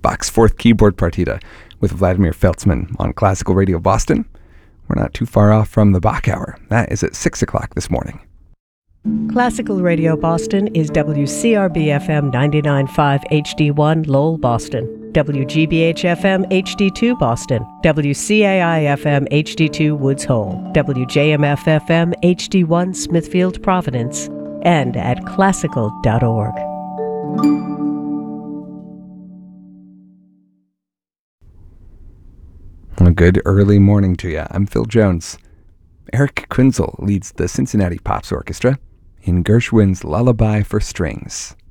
Bach's Fourth Keyboard Partita with Vladimir Feltzman on Classical Radio Boston. We're not too far off from the Bach Hour. That is at 6 o'clock this morning. Classical Radio Boston is WCRB-FM 99.5 HD1 Lowell, Boston, WGBH-FM HD2 Boston, WCAI-FM HD2 Woods Hole, WJMF-FM HD1 Smithfield, Providence, and at classical.org. A good early morning to you. I'm Phil Jones. Eric Kunzel leads the Cincinnati Pops Orchestra in Gershwin's Lullaby for Strings.